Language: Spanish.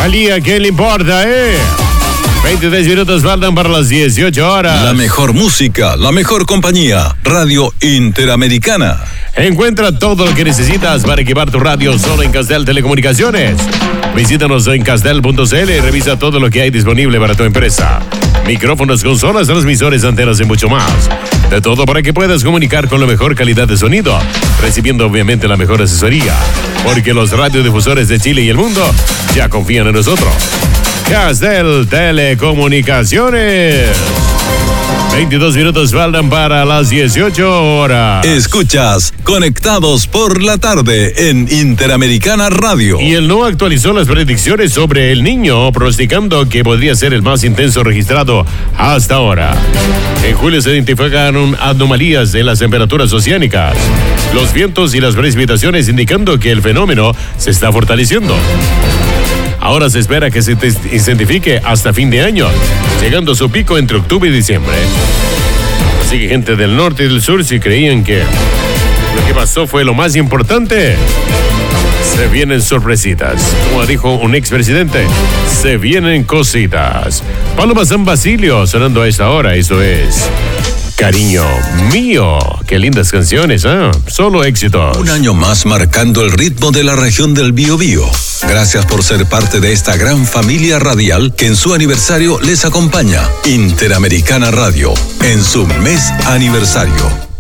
Al día, ¿qué le importa, 23 minutos faltan para las 18 horas. La mejor música, la mejor compañía. Radio Interamericana. Encuentra todo lo que necesitas para equipar tu radio solo en Castel Telecomunicaciones. Visítanos en castel.cl y revisa todo lo que hay disponible para tu empresa. Micrófonos, consolas, transmisores, antenas y mucho más. De todo para que puedas comunicar con la mejor calidad de sonido, recibiendo obviamente la mejor asesoría. Porque los radiodifusores de Chile y el mundo ya confían en nosotros. Castel Telecomunicaciones. 22 minutos faltan para las 18 horas. Escuchas Conectados por la Tarde en Interamericana Radio. Y el NOAA actualizó las predicciones sobre El Niño, pronosticando que podría ser el más intenso registrado hasta ahora. En julio se identificaron anomalías en las temperaturas oceánicas, los vientos y las precipitaciones, indicando que el fenómeno se está fortaleciendo. Ahora se espera que se intensifique hasta fin de año, llegando a su pico entre octubre y diciembre. Así que gente del norte y del sur, si creían que lo que pasó fue lo más importante, se vienen sorpresitas. Como dijo un expresidente, se vienen cositas. Paloma San Basilio sonando a esta hora, eso es Cariño Mío. Qué lindas canciones, solo éxitos. Un año más marcando el ritmo de la región del Biobío. Gracias por ser parte de esta gran familia radial que en su aniversario les acompaña. Interamericana Radio, en su mes aniversario.